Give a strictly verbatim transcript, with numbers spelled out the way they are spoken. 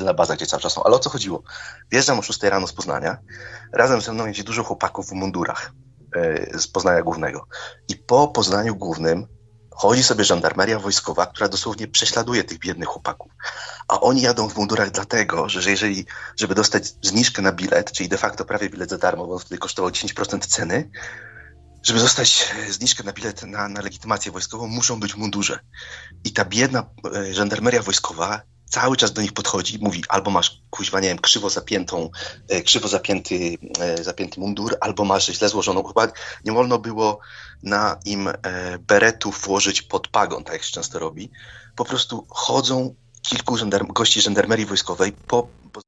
jedyna baza, gdzie cały czas są. Ale o co chodziło? Wjeżdżam o szóstej rano z Poznania, razem ze mną jedzie dużo chłopaków w mundurach yy, z Poznania Głównego. I po Poznaniu Głównym chodzi sobie żandarmeria wojskowa, która dosłownie prześladuje tych biednych chłopaków. A oni jadą w mundurach dlatego, że jeżeli, żeby dostać zniżkę na bilet, czyli de facto prawie bilet za darmo, bo on wtedy kosztował dziesięć procent ceny, żeby dostać zniżkę na bilet na, na legitymację wojskową, muszą być w mundurze. I ta biedna e, żandarmeria wojskowa cały czas do nich podchodzi, mówi, albo masz, kuźwa, nie wiem, krzywo zapiętą, e, krzywo zapięty, e, zapięty mundur, albo masz źle złożoną. Chyba nie wolno było na im e, beretów włożyć pod pagon, tak jak się często robi. Po prostu chodzą kilku żandar- gości żandarmerii wojskowej po, po